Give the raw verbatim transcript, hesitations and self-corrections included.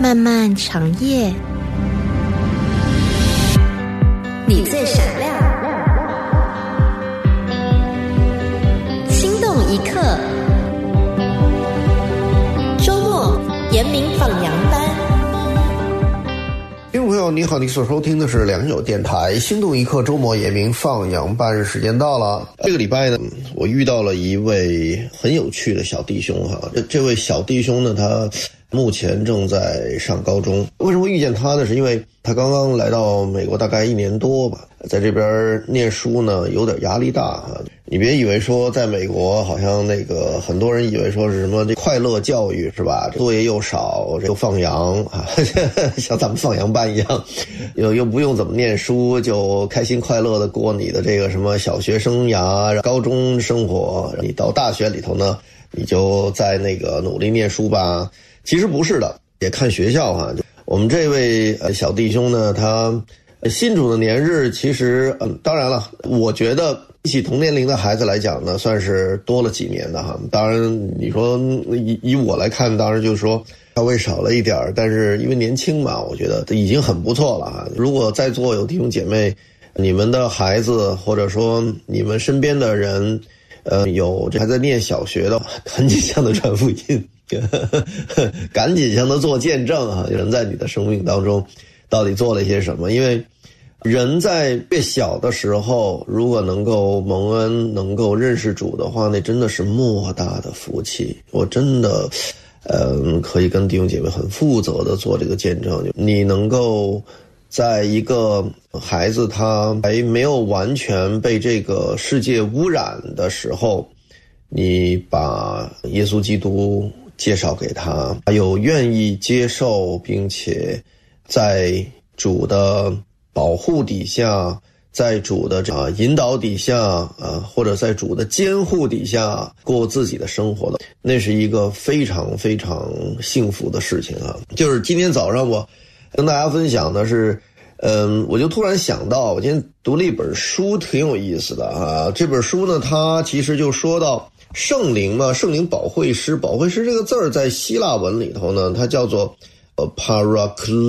漫漫长夜，你最闪亮，心动一刻。周末严明放羊班。 听众朋友你好，你所收听的是良友电台心动一刻周末严明放羊班，时间到了。这个礼拜呢，我遇到了一位很有趣的小弟兄哈。这这位小弟兄呢，他目前正在上高中。为什么遇见他呢？是因为他刚刚来到美国大概一年多吧，在这边念书呢有点压力大啊。你别以为说在美国好像那个很多人以为说是什么这快乐教育是吧，作业又少又放羊啊，像咱们放羊班一样，又又不用怎么念书，就开心快乐的过你的这个什么小学生涯高中生活，你到大学里头呢你就在那个努力念书吧。其实不是的，也看学校哈。我们这位小弟兄呢，他信主的年日其实嗯，当然了，我觉得比起同年龄的孩子来讲呢，算是多了几年的哈。当然你说以以我来看，当然就是说稍微少了一点，但是因为年轻嘛，我觉得已经很不错了哈。如果在座有弟兄姐妹，你们的孩子或者说你们身边的人呃，有还在念小学的，赶紧向他传福音，赶紧向他做见证啊！人在你的生命当中到底做了一些什么？因为人在越小的时候，如果能够蒙恩，能够认识主的话，那真的是莫大的福气。我真的，呃，可以跟弟兄姐妹很负责的做这个见证。你能够在一个孩子他还没有完全被这个世界污染的时候，你把耶稣基督介绍给他，还有愿意接受并且在主的保护底下，在主的啊引导底下啊，或者在主的监护底下过自己的生活的，那是一个非常非常幸福的事情啊。就是今天早上我跟大家分享的是，嗯，我就突然想到，我今天读了一本书，挺有意思的啊。这本书呢，它其实就说到圣灵嘛，圣灵保惠师，保惠师这个字儿在希腊文里头呢，它叫做呃 parakletos。